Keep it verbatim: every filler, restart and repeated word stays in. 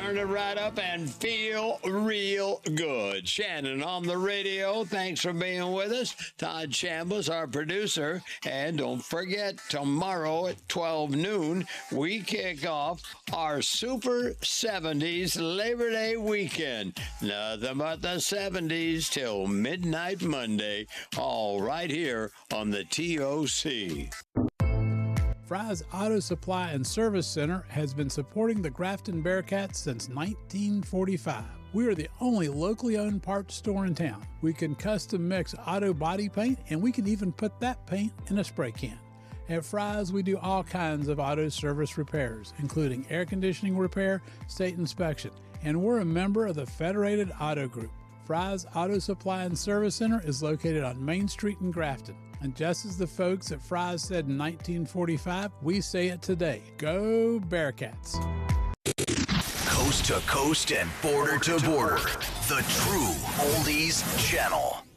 turn it right up and feel real good. Shannon on the radio. Thanks for being with us. Todd Chambliss, our producer. And don't forget, tomorrow at twelve noon, we kick off our Super seventies Labor Day weekend. Nothing but the seventies till midnight Monday. All right here on the T O C. Fry's Auto Supply and Service Center has been supporting the Grafton Bearcats since nineteen forty-five. We are the only locally owned parts store in town. We can custom mix auto body paint, and we can even put that paint in a spray can. At Fry's, we do all kinds of auto service repairs, including air conditioning repair, state inspection, and we're a member of the Federated Auto Group. Fry's Auto Supply and Service Center is located on Main Street in Grafton. And just as the folks at Fry's said in nineteen forty-five, we say it today. Go Bearcats. Coast to coast and border to border. The true Oldies Channel.